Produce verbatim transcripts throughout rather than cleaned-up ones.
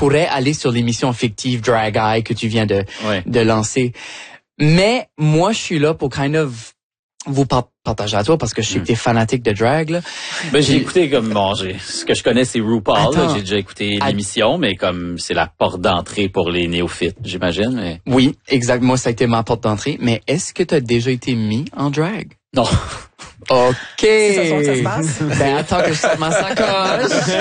pourrait aller sur l'émission fictive Drag Eye que tu viens de, ouais. de lancer. Mais moi, je suis là pour kind of vous par- partager à toi parce que je sais que t'es fanatique de drag, là. Ben, j'ai écouté comme, bon, j'ai, ce que je connais, c'est RuPaul, là. J'ai déjà écouté Att- l'émission, mais comme, c'est la porte d'entrée pour les néophytes, j'imagine, mais. Oui, exact. Moi, ça a été ma porte d'entrée. Mais est-ce que t'as déjà été mis en drag? Non. OK. C'est ça, ça se passe? Ben, attends que je sorte ma sacoche.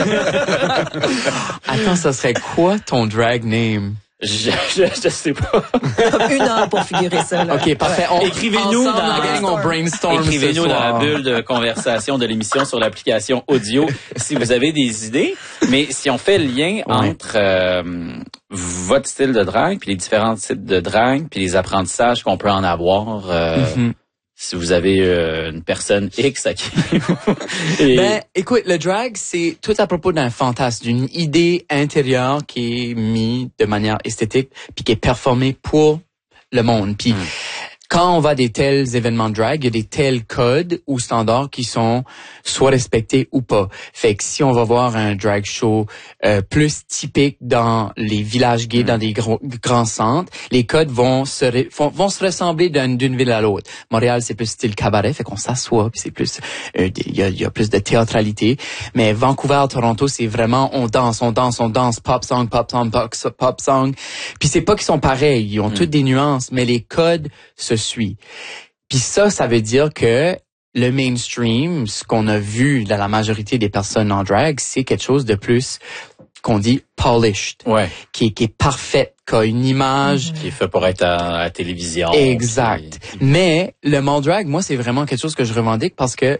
Attends, ça serait quoi ton drag name? Je, je, je sais pas. Une heure pour figurer ça, là. OK, parfait. On, Écrivez-nous ensemble, dans la gang, on brainstorm Écrivez-nous ce dans la soir. bulle de conversation de l'émission sur l'application audio si vous avez des idées. Mais si on fait le lien Ouais. entre euh, votre style de drague puis les différents types de drague puis les apprentissages qu'on peut en avoir, euh, Mm-hmm. si vous avez euh, une personne X à qui... Et- Ben, écoute, le drag, c'est tout à propos d'un fantasme, d'une idée intérieure qui est mise de manière esthétique puis qui est performée pour le monde. Puis Mm. quand on va à des tels événements de drag, il y a des tels codes ou standards qui sont soit respectés ou pas. Fait que si on va voir un drag show euh, plus typique dans les villages gays, Mm. dans des gros, grands centres, les codes vont se re- vont, vont se ressembler d'une, d'une ville à l'autre. Montréal, c'est plus style cabaret, fait qu'on s'assoit, puis c'est plus euh, il y, a, il y a plus de théâtralité. Mais Vancouver, Toronto, c'est vraiment on danse, on danse, on danse, pop song, pop song, pop, pop song. Puis c'est pas qu'ils sont pareils, ils ont Mm. toutes des nuances, mais les codes se suivent. Puis ça, ça veut dire que le mainstream, ce qu'on a vu dans la majorité des personnes en drag, c'est quelque chose de plus qu'on dit polished, ouais, qui est, qui est parfait, qui a une image. qui est fait pour être à, à la télévision. Exact. Puis- Mais le mall drag, moi, c'est vraiment quelque chose que je revendique parce que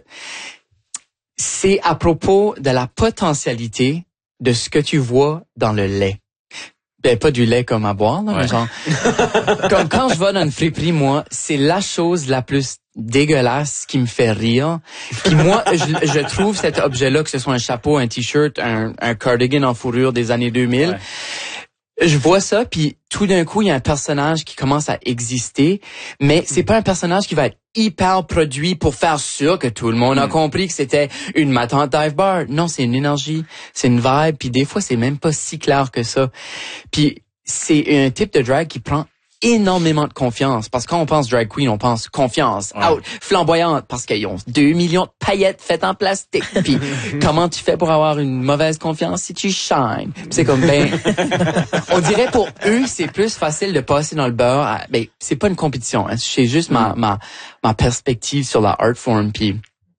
c'est à propos de la potentialité de ce que tu vois dans le lait. Ben, pas du lait comme à boire, là, Ouais. mais genre, comme quand je vais dans une friperie, moi, c'est la chose la plus dégueulasse qui me fait rire. Puis moi, je, je trouve cet objet-là, que ce soit un chapeau, un t-shirt, un, un cardigan en fourrure des années deux mille, Ouais. je vois ça, puis tout d'un coup, il y a un personnage qui commence à exister, mais c'est pas un personnage qui va être hyper produit pour faire sûr que tout le monde a Mm. compris que c'était une matante dive bar. Non, c'est une énergie, c'est une vibe, puis des fois, c'est même pas si clair que ça. Puis c'est un type de drag qui prend énormément de confiance, parce que quand on pense drag queen, on pense confiance, Ouais. out, flamboyante, parce qu'ils ont deux millions de paillettes faites en plastique. Puis comment tu fais pour avoir une mauvaise confiance si tu shines? Puis c'est comme, ben, on dirait pour eux, c'est plus facile de passer dans le beurre. À, ben, c'est pas une compétition, hein, c'est juste ma, ma, ma perspective sur la art form. Puis,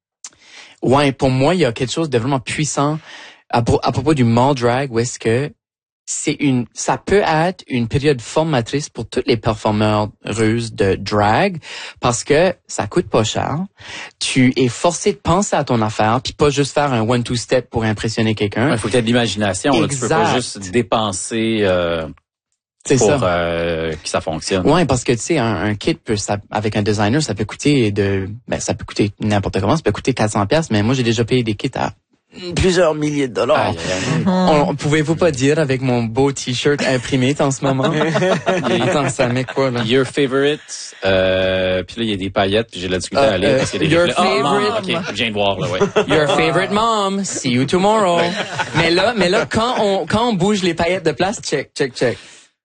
ouais, pour moi, il y a quelque chose de vraiment puissant à, pro- à propos du mall drag, où est-ce que c'est une, ça peut être une période formatrice pour toutes les performeuses de drag parce que ça coûte pas cher. Tu es forcé de penser à ton affaire puis pas juste faire un one-two step pour impressionner quelqu'un. Il faut que tu aies de l'imagination. Là. Tu peux pas Exact. juste dépenser euh, C'est pour ça. euh, que ça fonctionne. Ouais, parce que tu sais, un, un kit peut, ça, avec un designer, ça peut coûter de, ben ça peut coûter n'importe comment, ça peut coûter quatre cents pièces, mais moi j'ai déjà payé des kits à plusieurs milliers de dollars. Aïe, aïe, aïe. On, pouvez-vous pas dire avec mon beau t-shirt imprimé en ce moment? Attends, ça met quoi là? Your favorite, euh, puis là il y a des paillettes, puis j'ai la difficulté Euh, à lire euh, parce qu'il y a des your reflets. Ah, non, favorite- ok, je viens de voir là, ouais. Your favorite mom, see you tomorrow. mais là, mais là, quand on, quand on bouge les paillettes de place, check, check, check.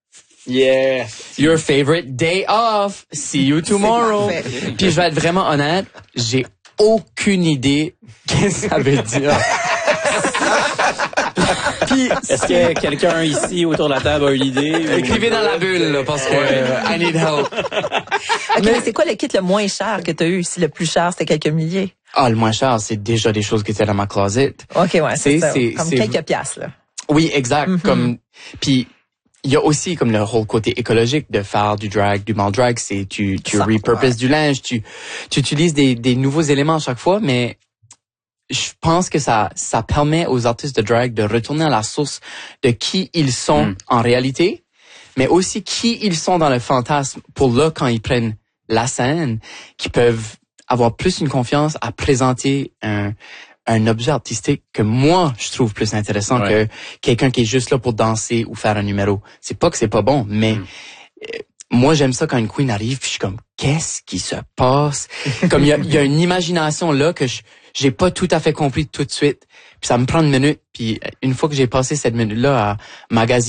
Yeah. Your favorite day off, see you tomorrow. parfait. Puis je vais être vraiment honnête, j'ai aucune idée qu'est-ce que ça veut dire. Puis, Est-ce que quelqu'un ici autour de la table a une idée? ou- écrivez dans la bulle, là, parce que euh, I need help. OK, mais c'est quoi le kit le moins cher que tu as eu? Si le plus cher, c'était quelques milliers. Ah, le moins cher, c'est déjà des choses qui étaient dans ma closet. OK, ouais, c'est, C'est- ça. c'est- Comme c'est- quelques piastres, là. Oui, exact. Mhm. Comme puis il y a aussi comme le whole côté écologique de faire du drag, du mall drag, c'est tu tu Ça, repurposes ouais. du linge, tu tu utilises des des nouveaux éléments à chaque fois, mais je pense que ça ça permet aux artistes de drag de retourner à la source de qui ils sont Mm. en réalité, mais aussi qui ils sont dans le fantasme pour là quand ils prennent la scène, qui peuvent avoir plus une confiance à présenter un un objet artistique que moi je trouve plus intéressant Ouais. que quelqu'un qui est juste là pour danser ou faire un numéro. C'est pas que c'est pas bon, mais Mm. euh, moi j'aime ça quand une queen arrive puis je suis comme qu'est-ce qui se passe? Comme il y a, il y a une imagination là que je j'ai pas tout à fait compris tout de suite. Puis ça me prend une minute puis une fois que j'ai passé cette minute là à magasiner